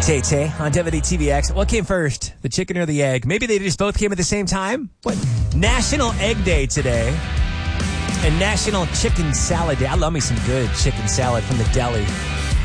Tay on WTVX. What came first, the chicken or the egg? Maybe they just both came at the same time? What? National Egg Day today and National Chicken Salad Day. I love me some good chicken salad from the deli.